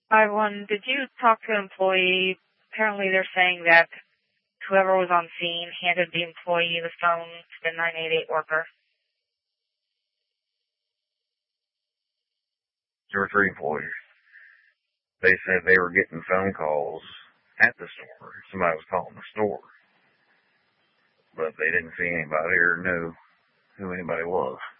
5-1, did you talk to an employee? Apparently they're saying that whoever was on scene handed the employee the phone to the 988 worker. There were 3 employees. They said they were getting phone calls at the store. Somebody was calling the store. But they didn't see anybody or know who anybody was.